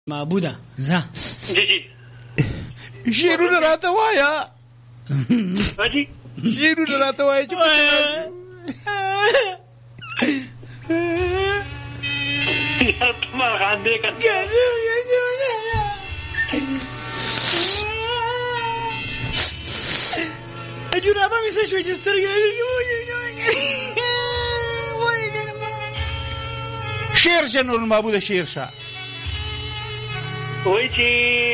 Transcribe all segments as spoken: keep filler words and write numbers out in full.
معبوده زه جی جی شیرونه راته وایا حاجی شیرونه راته وایا چې ما غاندې کړه جرابه مې څه شوې چې سترګې شیر شه نور المعبود شیر شه وای چې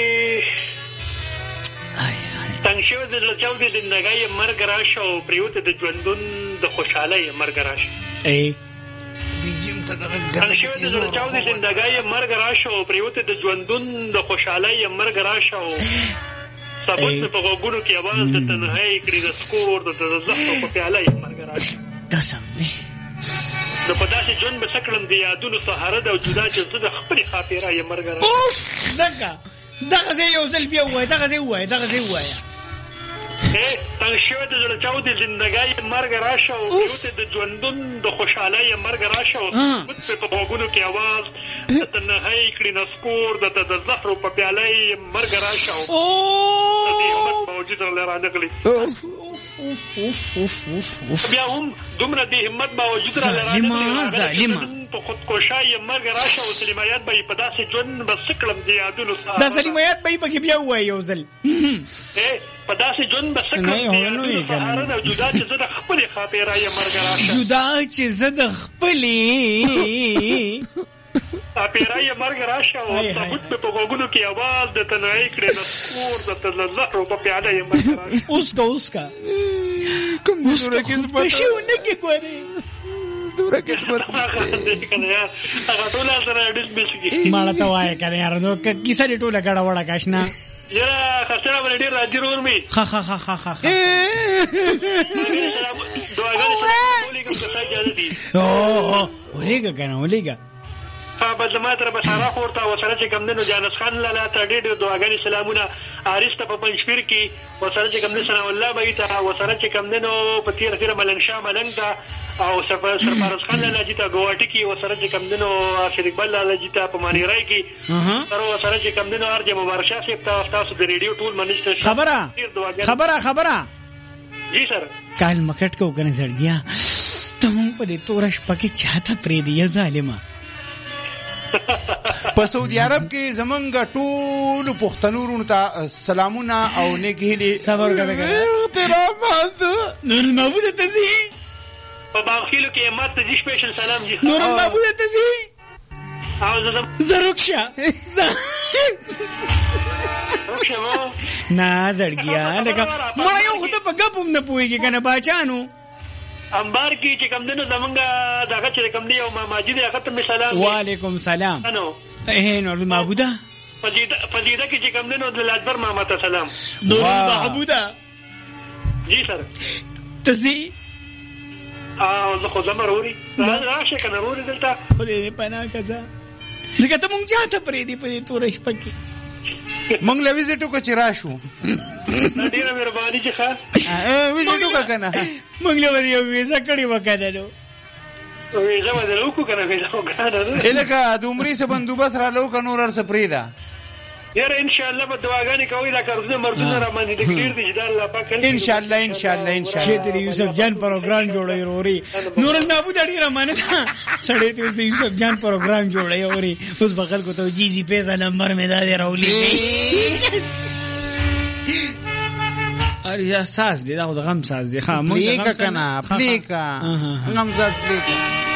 تنگ شو د لچاو د زندګۍ مرګ راشه او پریوت د ژوندون د خوشحالۍ مرګ راشه ای بیجیم ته تنگ شو د لچاو د زندګۍ مرګ راشه او پریوت د ژوندون د خوشحالۍ مرګ راشه او سبوت په غوګونو کې आवाज د تنهایی کړي د سکور د زخم په پیاله یې مرګ راشه قسم دی د پداسې ژوند به سکړم د یادونو سهاره ده او جدا چې زه د خپلې خاطره یې مرګ راشه اوف دغه دغه ځای یو ځل بیا ووایه دغه ځای ووایه دغه ځای ووایه تنگ شوی د زړه چاو د زندګۍ مرګ راشه او پریوت د ژوندون د خوشحالۍ مرګ راشه او سبوت په غوګونو کې आवाज د تنهایی کړي نسکور د د زهرو په پیاله یې مرګ راشه او د همت باوجود رانغلي بیا هم دومره د همت باوجود ظالمه ظالمه په خودکشي مرګ راشه او سلیمایات به په داسې ژوند بس کړم د یادونو سره دا سلیمایات به په کې بیا وایي یو ځل په داسې ژوند بس کړم د یادونو سره او جدا چې زه د خپلې خاطره یې مرګ راشه جدا چې زه د خپلې خاطره یې مرګ راشه او سبوت په غوګونو کې आवाज د تنهایی کړي نسکور د زهرو په پیاله یې مرګ راشه اوس کا اوس کا کوم څه کې څه پښې ونه کې کوي دوره کې خبر هغه ټول سره ډیس بسکی ماړه ته وای کنه یار نو کیسه دې ټوله غړا وړا کاشنا یاره خسره ولې ډیر راځي ور می خا خا خا خا خا دعاګانې ټولې کوم څه اجازه دي او ولېګه کنه ولېګه ها بل ما تر بشاره ورته وسره چې کمندونو جانس خان لاله ته ډېر دعاګانې سلامونه آرسته په پنځپیر کې وسره چې کمندونو سلام الله به ته وسره چې کمندونو په تیر تیر ملنګ شاه ملنګ ته او سفر سرفراز خان لاله چې ته ګواټي کې وسره چې کمندونو شریک بل لاله چې ته په مانی راي کې تر وسره چې کمندونو ارجه مبارک شاه صاحب تاسو د ریډیو ټول منشته خبره خبره خبره جی سر کال مکټ کو کنه زړګیا ته مونږ په دې تورش پکې چاته پرې دی ظالما په سعودي عرب کې زمونږ ټول پښتنو ورونو ته سلامونه او نیک هیلې صبر وکړه احترامات نور المعبود تزي په باغخیلو کې ماته دې سپیشل سلام جی نور المعبود تزي او زه زروکشا نه زړګیا لکه مړ یو خو ته په غپم نه پويږي کنه باچانو انبار کی چې کوم دنو زمونږه دغه چې کوم دی او ما ماجد هغه ته سلام وعلیکم سلام انو اے نور المعبوده فضیده فضیده کی چې کوم دنو د لاجبر ماما ته سلام نور المعبوده جی سر تزي او زه خو زمروري راشه کنه وروري دلته خو دې پنا کزا لکه ته مونږ چاته پرې دی په تورش پکې مونږ له ویزټو کو چرآ شو ډیره مهرباني چې ښه ویزټو کا کنه مونږ له یو ویزا کړي وکړه نو ویزا ودلو کو کنه ویزا وکړه الکه د عمرې څخه بندوبست را لو کنه ور څه پریدا یاره ان شاء الله به دعاګانې کوي دا کارونه مرزونه را باندې د کډیر دي چې الله پاک ان شاء الله ان شاء الله ان شاء الله شه دې یوسف جان پروګرام جوړوي وروري نور المعبود ډیر مانه سړې ته یوسف جان پروګرام جوړوي وروري اوس بغل کو ته جیزي پیسہ نمبر مې دا دی راولي ار یا ساس دې دا غم ساس دې ها مونږ کنه پلیکا غم زاد پلیکا